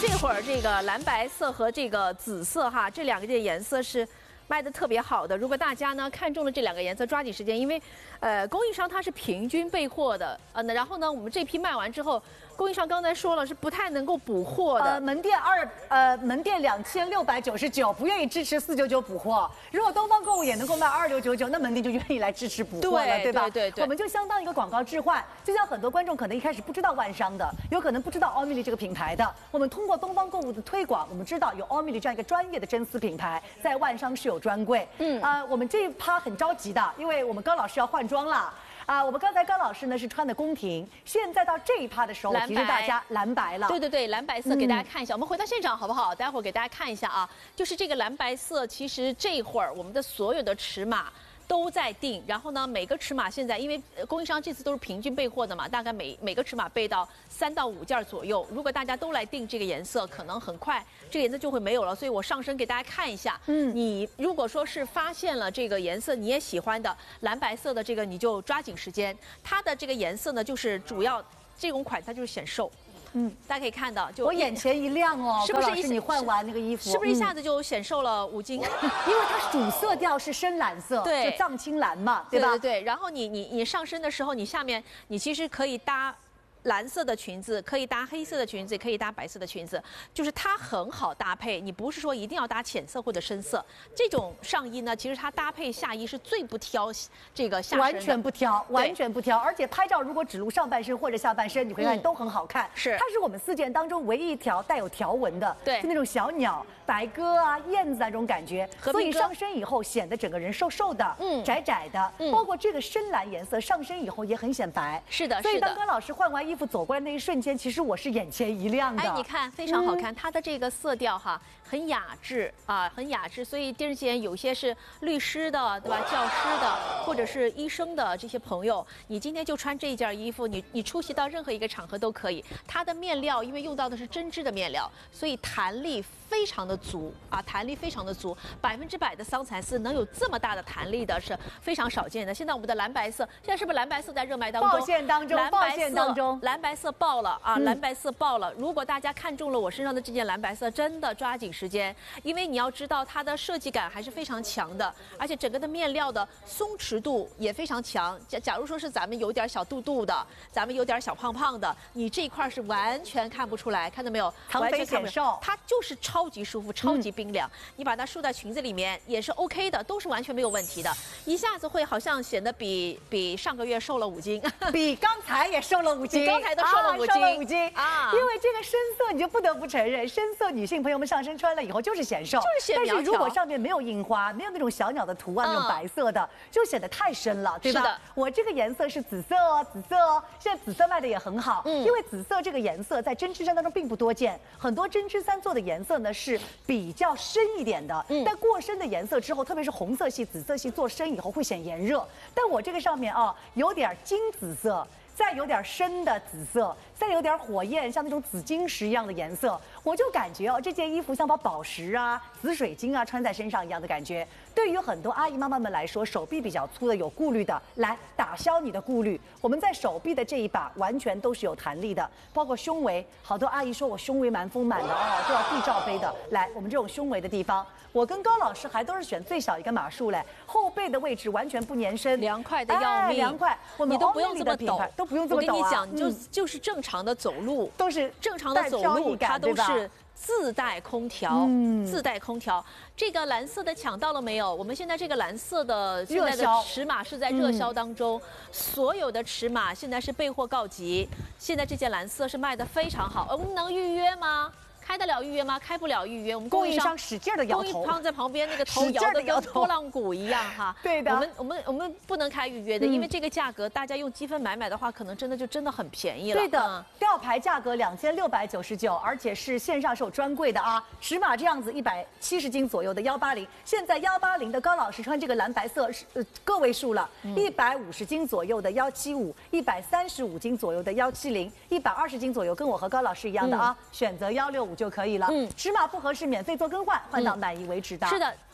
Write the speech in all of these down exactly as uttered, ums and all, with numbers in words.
这会儿这个蓝白色和这个紫色哈，这两个这颜色是卖的特别好的。如果大家呢看中了这两个颜色，抓紧时间，因为呃供应商它是平均备货的，呃，然后呢我们这批卖完之后，供应商刚才说了是不太能够补货的。 呃，门店二呃门店两千六百九十九，不愿意支持四九九补货。如果东方购物也能够卖二六九九，那门店就愿意来支持补货了， 对对吧？ 对对对， 我们就相当一个广告置换。就像很多观众可能一开始不知道万商的，有可能不知道奥米丽这个品牌的，我们通过东方购物的推广，我们知道有奥米丽这样一个专业的真丝品牌，在万商是有专柜。嗯啊、呃，我们这一趴很着急的，因为我们高老师要换装了。啊，我们刚才高老师呢是穿的宫廷，现在到这一趴的时候，我提示大家蓝白了。 对对对，蓝白色给大家看一下。嗯、我们回到现场好不好？待会儿给大家看一下啊，就是这个蓝白色，其实这会儿我们的所有的尺码都在定，然后呢，每个尺码现在因为供应商这次都是平均备货的嘛，大概每每个尺码备到三到五件左右。如果大家都来定这个颜色，可能很快这个颜色就会没有了。所以我上身给大家看一下。嗯，你如果说是发现了这个颜色你也喜欢的蓝白色的这个，你就抓紧时间。它的这个颜色呢，就是主要这种款它就是显瘦。嗯，大家可以看到，就我眼前一亮哦， 是不是一你换完那个衣服， 是不是一下子就显瘦了五斤？ 因为它主色调是深蓝色， 对， 就藏青蓝嘛，对吧？ 对对对。然后你你你上身的时候，你下面你其实可以搭蓝色的裙子，可以搭黑色的裙子，也可以搭白色的裙子，就是它很好搭配。你不是说一定要搭浅色或者深色，这种上衣呢，其实它搭配下衣是最不挑这个下身的， 完全不挑，完全不挑。而且拍照如果只露上半身或者下半身，你会看都很好看。 是， 它是我们四件当中唯一一条带有条纹的， 对， 就那种小鸟、白鸽啊、燕子啊这种感觉。所以上身以后显得整个人瘦瘦的，嗯，窄窄的。嗯，包括这个深蓝颜色上身以后也很显白。 是的， 所以当高老师换完衣服走过来那一瞬间，其实我是眼前一亮的。 哎，你看非常好看，嗯、它的这个色调哈很雅致啊，很雅致。所以电视前有些是律师的，对吧？教师的，或者是医生的这些朋友，你今天就穿这件衣服，你你出席到任何一个场合都可以。它的面料因为用到的是针织的面料，所以弹力非常的足啊，弹力非常的足，百分之百的桑蚕丝能有这么大的弹力的是非常少见的。现在我们的蓝白色，现在是不是蓝白色在热卖当中？ 爆线当中，爆线当中， 蓝白色爆了啊！蓝白色爆了。如果大家看中了我身上的这件蓝白色，真的抓紧时间，因为你要知道它的设计感还是非常强的，而且整个的面料的松弛度也非常强。假假如说是咱们有点小肚肚的，咱们有点小胖胖的，你这一块是完全看不出来，看到没有？ 唐肥显瘦， 它就是超级舒服，超级冰凉。嗯、你把它束在裙子里面也是 OK 的，都是完全没有问题的。一下子会好像显得比比上个月瘦了五斤， 比刚才也瘦了五斤， 比刚才都瘦了五斤。 啊瘦了五斤啊！因为这个深色，你就不得不承认，深色女性朋友们上身穿了以后就是显瘦， 就是显苗条。 但是如果上面没有印花，没有那种小鸟的图案，那种白色的，就显得太深了，对吧？ 是的， 我这个颜色是紫色哦，紫色哦，现在紫色卖的也很好，嗯，因为紫色这个颜色在针织衫当中并不多见，很多针织衫做的颜色呢是比较深一点的，嗯，但过深的颜色之后，特别是红色系、紫色系做深以后会显炎热，但我这个上面啊有点金紫色。再有点深的紫色，再有点火焰，像那种紫晶石一样的颜色，我就感觉哦，这件衣服像把宝石啊、紫水晶啊穿在身上一样的感觉。对于很多阿姨妈妈们来说，手臂比较粗的、有顾虑的，来打消你的顾虑。我们在手臂的这一把完全都是有弹力的，包括胸围，好多阿姨说我胸围蛮丰满的哦，就要递罩杯的。来，我们这种胸围的地方，我跟高老师还都是选最小一个码数嘞，后背的位置完全不粘身， 凉快的要命， 凉快，我们你都不用这么抖。 都不用这么抖啊！ 我跟你讲，你就、嗯、就是正常的走路， 都是正常的走路，它都是自带空调，嗯、自带空调。这个蓝色的抢到了没有？我们现在这个蓝色的现在的尺码是在热销当中，嗯、所有的尺码现在是备货告急。现在这件蓝色是卖的非常好，我们能预约吗？开得了预约吗？开不了预约，我们供应商使劲的摇头， 供应商在旁边那个头摇得跟拨浪鼓一样哈。 对的， 我们我们我们不能开预约的，嗯、因为这个价格大家用积分买买的话，可能真的就真的很便宜了。 对的，嗯、吊牌价格两千六百九十九，而且是线上是有专柜的啊。尺码这样子一百七十斤左右的幺八零，现在幺八零的高老师穿这个蓝白色是呃个位数了，一百五十斤左右的幺七五，一百三十五斤左右的幺七零，一百二十斤左右跟我和高老师一样的啊，嗯、选择幺六五就可以了。嗯。尺码不合适，免费做更换，换到满意为止的。 是的，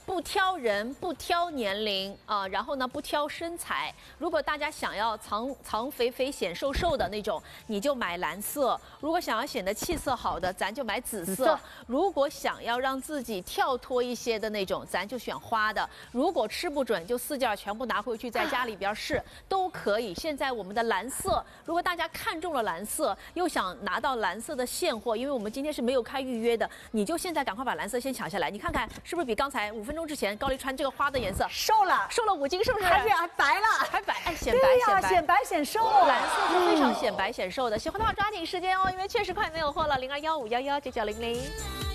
不挑人，不挑年龄啊、呃，然后呢不挑身材。如果大家想要藏藏肥肥显瘦瘦的那种，你就买蓝色；如果想要显得气色好的，咱就买紫色；紫色如果想要让自己跳脱一些的那种，咱就选花的。如果吃不准，就四件全部拿回去在家里边试，都可以。现在我们的蓝色，如果大家看中了蓝色，又想拿到蓝色的现货，因为我们今天是没有开预约的，你就现在赶快把蓝色先抢下来。你看看是不是比刚才五分钟之前高丽穿这个花的颜色瘦了， 瘦了五斤，是不是？ 而且还白了， 还白，哎，显白显白， 显白显瘦， 蓝色是非常显白显瘦的。喜欢的话抓紧时间哦，因为确实快没有货了，零二幺五幺幺九九零零。